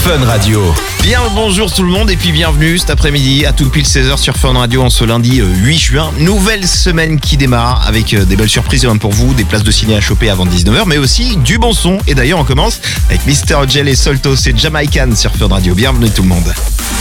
Fun Radio. Bien le bonjour tout le monde et puis bienvenue cet après-midi à tout pile 16h sur Fun Radio en ce lundi 8 juin. Nouvelle semaine qui démarre avec des belles surprises pour vous, des places de ciné à choper avant 19h mais aussi du bon son. Et d'ailleurs on commence avec Mr. Gel et Solto, c'est Jamaican sur Fun Radio. Bienvenue tout le monde.